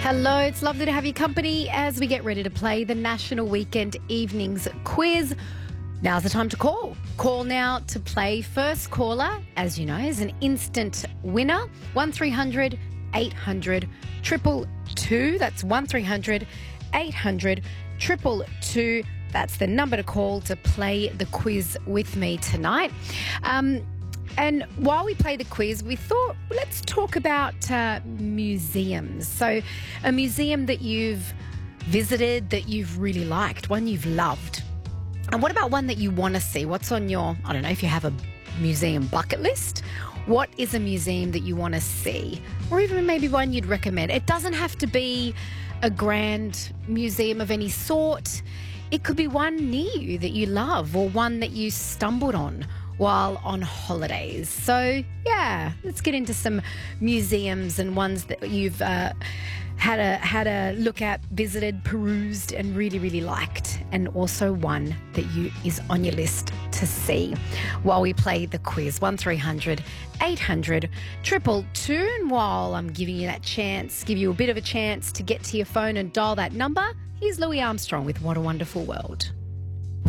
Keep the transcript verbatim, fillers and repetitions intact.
Hello, it's lovely to have your company as we get ready to play the National Weekend Evenings Quiz. Now's the time to call. Call now to play. First caller, as you know, is an instant winner. one three hundred eight hundred two two two. That's one three hundred eight hundred two two two. That's the number to call to play the quiz with me tonight. Um, and while we play the quiz, we thought, let's talk about uh, museums. So a museum that you've visited, that you've really liked, one you've loved. And what about one that you want to see? What's on your, I don't know, if you have a museum bucket list, what is a museum that you want to see? Or even maybe one you'd recommend. It doesn't have to be a grand museum of any sort. It could be one near you that you love, or one that you stumbled on while on holidays. So, yeah, let's get into some museums and ones that you've uh, had a had a look at, visited, perused, and really, really liked, and also one that you is on your list to see while we play the quiz. one three hundred eight hundred two two two. And while I'm giving you that chance, give you a bit of a chance to get to your phone and dial that number, here's Louis Armstrong with What a Wonderful World.